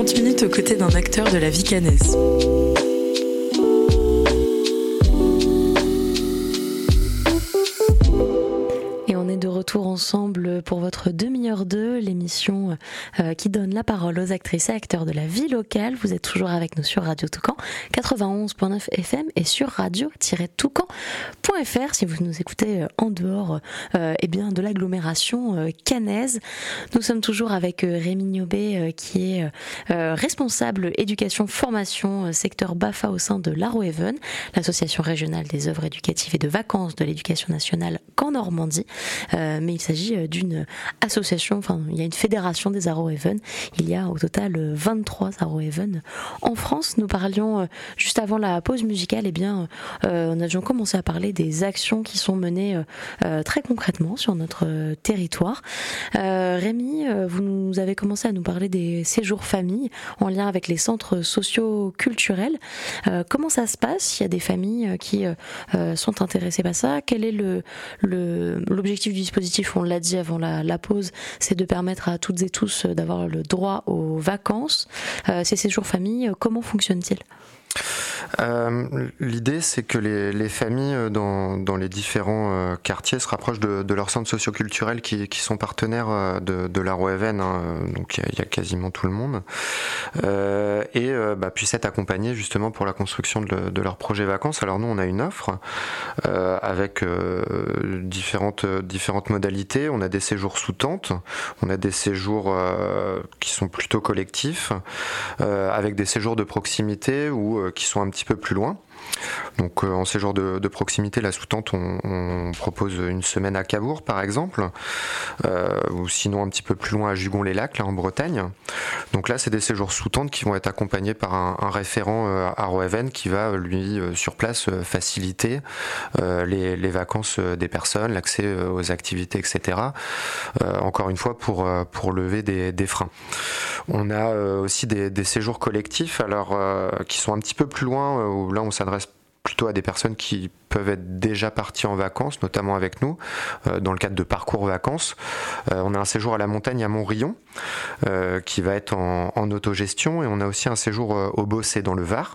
30 minutes aux côtés d'un acteur de la vie caennaise. Et on est de retour ensemble pour votre demi-heure 2, l'émission qui donne la parole aux actrices et acteurs de la vie locale. Vous êtes toujours avec nous sur Radio Toucan 91.9 FM et sur radio-toucan.fr si vous nous écoutez en dehors de l'agglomération caennaise. Nous sommes toujours avec Rémi Niobé qui est responsable éducation formation secteur BAFA au sein de l'Aroeven, l'association régionale des œuvres éducatives et de vacances de l'éducation nationale qu'en Normandie. Mais il s'agit d'une association, il y a une fédération des Aroeven. Il y a au total 23 Aroeven en France. Nous parlions juste avant la pause musicale, on a commencé à parler des actions qui sont menées très concrètement sur notre territoire. Rémi, vous nous avez commencé à nous parler des séjours familles en lien avec les centres socio-culturels. Comment ça se passe? Il y a des familles qui sont intéressées par ça. Quel est l'objectif du dispositif? On l'a dit avant la pause, c'est de permettre à toutes et tous d'avoir le droit aux vacances. Ces séjours famille, comment fonctionnent-ils? L'idée, c'est que les familles dans les différents quartiers se rapprochent de leurs centres socioculturels qui sont partenaires de l'Aroeven, donc il y a quasiment tout le monde, et puissent être accompagnés justement pour la construction de leur projet vacances. Alors nous, on a une offre avec différentes modalités. On a des séjours sous tente, on a des séjours qui sont plutôt collectifs, avec des séjours de proximité ou qui sont un petit peu plus loin. Donc en séjour de proximité, la sous-tente, on propose une semaine à Cabourg par exemple, ou sinon un petit peu plus loin à Jugon-les-Lacs, là en Bretagne. Donc là, c'est des séjours sous-tente qui vont être accompagnés par un référent Aroeven qui va lui sur place faciliter les vacances des personnes, l'accès aux activités, etc. Encore une fois pour lever des freins. On a aussi des séjours collectifs, alors qui sont un petit peu plus loin, où là on s'adresse plutôt à des personnes qui peuvent être déjà parties en vacances, notamment avec nous, dans le cadre de parcours vacances. On a un séjour à la montagne à Montrion, qui va être en autogestion, et on a aussi un séjour au Bossé dans le Var.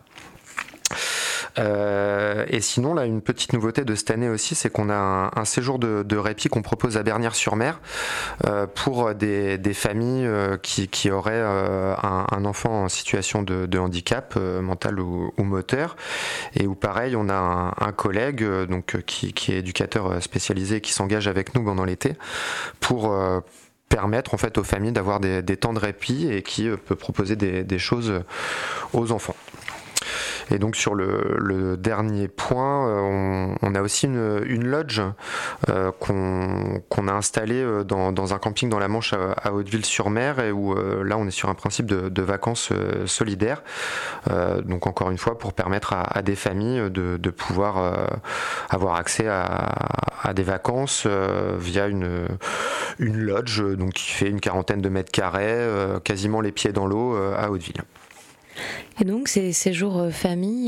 Et sinon, là, une petite nouveauté de cette année aussi, c'est qu'on a un séjour de répit qu'on propose à Bernières-sur-Mer pour des familles qui auraient un enfant en situation de handicap mental ou moteur, et où pareil, on a un collègue qui est éducateur spécialisé et qui s'engage avec nous pendant l'été pour permettre en fait aux familles d'avoir des temps de répit, et qui peut proposer des choses aux enfants. Et donc sur le dernier point, on a aussi une lodge qu'on a installée dans un camping dans la Manche à Hauteville-sur-Mer, et où là on est sur un principe de vacances solidaires. Donc encore une fois pour permettre à des familles de pouvoir avoir accès à des vacances via une lodge donc qui fait une 40aine de mètres carrés, quasiment les pieds dans l'eau à Hauteville. Et donc ces séjours famille,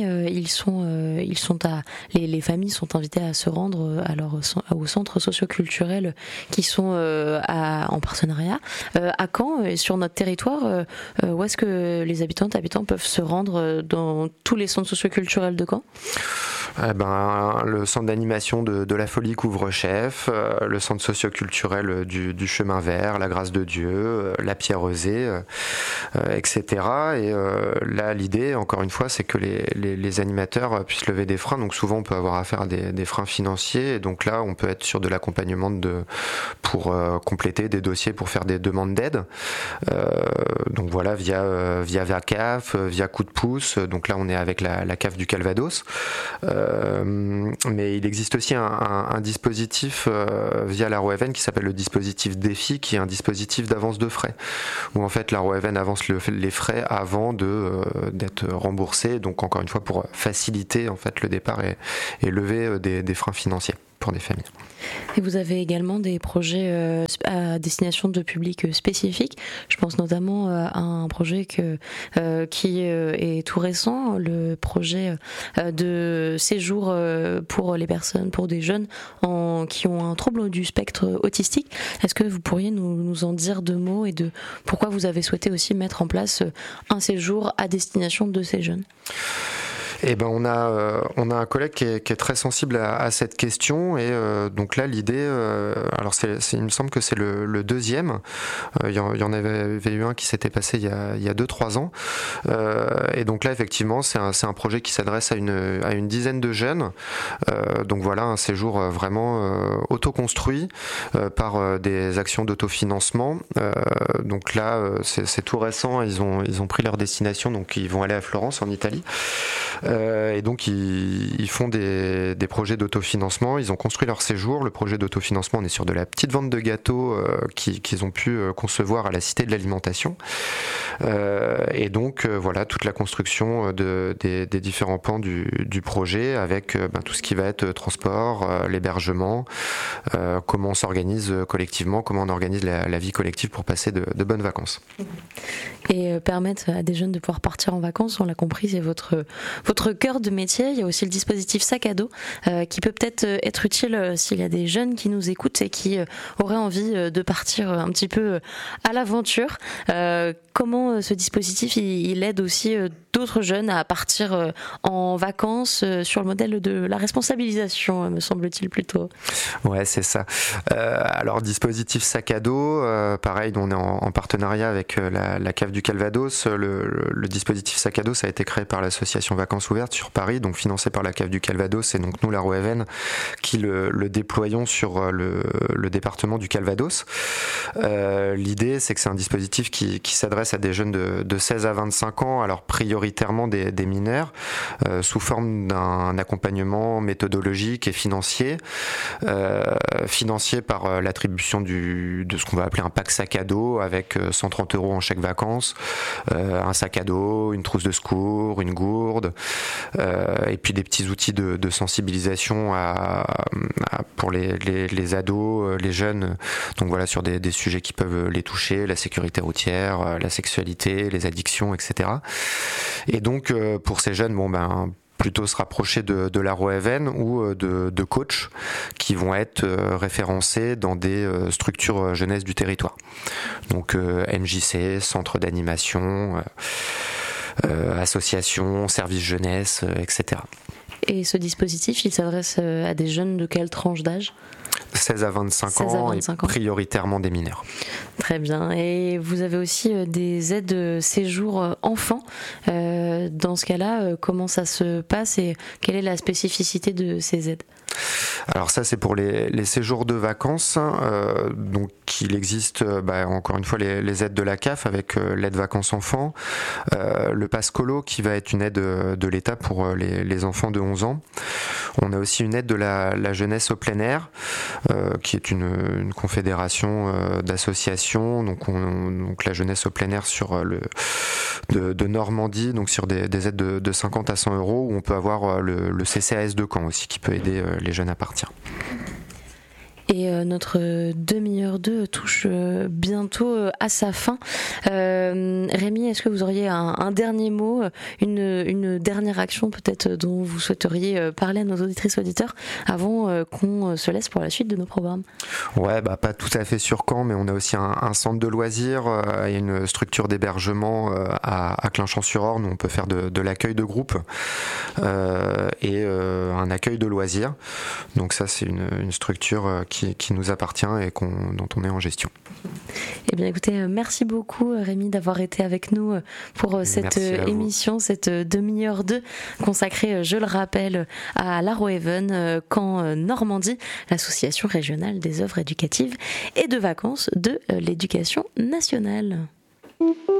les familles sont invitées à se rendre aux centres socioculturels qui sont en partenariat à Caen, et sur notre territoire. Où est-ce que les habitants peuvent se rendre dans tous les centres socioculturels de Caen? Le centre d'animation de la Folie Couvre-Chef, le centre socioculturel du Chemin Vert, la Grâce de Dieu, la Pierre-Rosée, etc. Et là, l'idée, encore une fois, c'est que les animateurs puissent lever des freins. Donc souvent, on peut avoir affaire à des freins financiers. Et donc là, on peut être sur de l'accompagnement pour compléter des dossiers, pour faire des demandes d'aide. Donc voilà, via VACAF, via Coup de pouce. Donc là, on est avec la CAF du Calvados. Mais il existe aussi un dispositif via l'Aroeven qui s'appelle le dispositif Défi, qui est un dispositif d'avance de frais, où en fait l'Aroeven avance les frais avant d'être remboursé, donc encore une fois pour faciliter en fait le départ et lever des freins financiers pour des familles. Et vous avez également des projets à destination de publics spécifiques. Je pense notamment à un projet qui est tout récent, le projet de séjour pour les personnes, pour des jeunes qui ont un trouble du spectre autistique. Est-ce que vous pourriez nous en dire deux mots et de pourquoi vous avez souhaité aussi mettre en place un séjour à destination de ces jeunes ? Eh ben on a un collègue qui est très sensible à cette question et donc là l'idée, alors il me semble que c'est le deuxième, il y en avait eu un qui s'était passé il y a 2-3 ans et donc là effectivement c'est un projet qui s'adresse à une dizaine de jeunes, donc voilà un séjour vraiment autoconstruit par des actions d'autofinancement, donc là c'est tout récent, ils ont pris leur destination, donc ils vont aller à Florence en Italie. Et donc ils font des projets d'autofinancement, ils ont construit leur séjour. Le projet d'autofinancement, on est sur de la petite vente de gâteaux qu'ils ont pu concevoir à la Cité de l'Alimentation. Et donc voilà toute la construction des différents pans du projet avec tout ce qui va être transport, l'hébergement, comment on s'organise collectivement, comment on organise la vie collective pour passer de bonnes vacances. Et permettre à des jeunes de pouvoir partir en vacances, on l'a compris, c'est votre cœur de métier. Il y a aussi le dispositif sac à dos qui peut peut-être être utile s'il y a des jeunes qui nous écoutent et qui auraient envie de partir un petit peu à l'aventure. Comment ce dispositif il aide aussi d'autres jeunes à partir en vacances sur le modèle de la responsabilisation, me semble-t-il plutôt. Ouais, c'est ça. Alors dispositif sac à dos, pareil, on est en partenariat avec la cave du Calvados. Le dispositif sac à dos, ça a été créé par l'association Vacances Ouvertes sur Paris, donc financé par la cave du Calvados, et donc nous, la ROEVN, qui le déployons sur le département du Calvados. L'idée, c'est que c'est un dispositif qui s'adresse à des jeunes de 16 à 25 ans, alors prioritairement des mineurs, sous forme d'un accompagnement méthodologique et financier, financier par l'attribution de ce qu'on va appeler un pack sac à dos avec 130 € en chèque vacances, un sac à dos, une trousse de secours, une gourde, et puis des petits outils de sensibilisation pour les ados, les jeunes, donc voilà, sur des sujets qui peuvent les toucher, la sécurité routière, la sexualité, les addictions, etc. Et donc pour ces jeunes, plutôt se rapprocher de la ROEVN ou de coachs qui vont être référencés dans des structures jeunesse du territoire. Donc MJC, centre d'animation, association, service jeunesse, etc. Et ce dispositif, il s'adresse à des jeunes de quelle tranche d'âge ? 16 à 25 ans et prioritairement des mineurs. Très bien. Et vous avez aussi des aides séjour enfants. Dans ce cas-là, comment ça se passe et quelle est la spécificité de ces aides ? Alors ça, c'est pour les séjours de vacances. Donc il existe encore une fois les aides de la CAF avec l'aide vacances enfants, le pass colo qui va être une aide de l'État pour les enfants de 11 ans. On a aussi une aide de la jeunesse au plein air, qui est une confédération d'associations. Donc la jeunesse au plein air de Normandie, donc sur des aides de 50 à 100 € où on peut avoir le CCAS de Caen aussi qui peut aider les jeunes à partir. Et notre demi-heure 2 touche bientôt à sa fin. Rémi, est-ce que vous auriez un dernier mot, une dernière action peut-être dont vous souhaiteriez parler à nos auditrices auditeurs avant qu'on se laisse pour la suite de nos programmes ? Ouais, pas tout à fait sur Caen, mais on a aussi un centre de loisirs et une structure d'hébergement à Clinchamp-sur-Orne où on peut faire de l'accueil de groupe et un accueil de loisirs. Donc ça, c'est une structure qui nous appartient et dont on est en gestion. Eh bien écoutez, merci beaucoup Rémi d'avoir été avec nous pour cette émission, cette demi-heure 2 consacrée, je le rappelle, à la ROEVN Caen Normandie, l'association régionale des œuvres éducatives et de vacances de l'éducation nationale.